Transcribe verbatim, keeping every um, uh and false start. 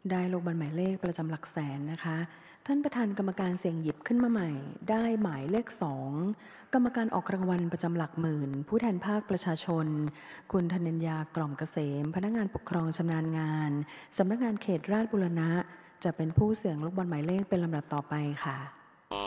ได้ลูกบอลหมายเลขประจำหลักแสนนะคะท่านประธานกรรมการเสี่ยงหยิบขึ้นมาใหม่ได้หมายเลขสองกรรมการออกรางวัลประจำหลักหมื่นผู้แทนภาคประชาชนคุณธนัญญากล่อมเกษมพนักงานปกครองชำนาญงานสำนักงานเขตราชบุรณะจะเป็นผู้เสี่ยงลูกบอลหมายเลขเป็นลำดับต่อไปค่ะ